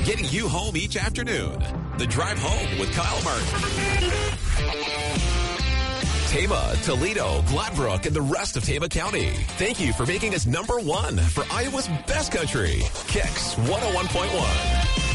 getting you home each afternoon. The Drive Home with Kyle Martin. Tama, Toledo, Gladbrook, and the rest of Tama County. Thank you for making us #1 for Iowa's best country. Kicks 101.1.